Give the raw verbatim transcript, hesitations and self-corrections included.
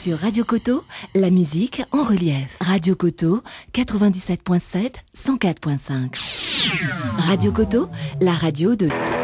Sur Radio Coteau, la musique en relief. Radio Coteau, quatre-vingt-dix-sept virgule sept, cent quatre virgule cinq. Radio Coteau, la radio de